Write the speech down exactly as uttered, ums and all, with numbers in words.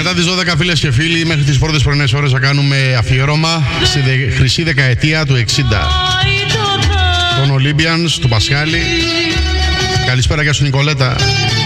Μετά τις δώδεκα, φίλες και φίλοι, μέχρι τις πρώτες πρωινές ώρες θα κάνουμε αφιέρωμα στη δε, χρυσή δεκαετία του εξήντα. Των Olympians, του Πασχάλη. Καλησπέρα και στον Νικολέτα.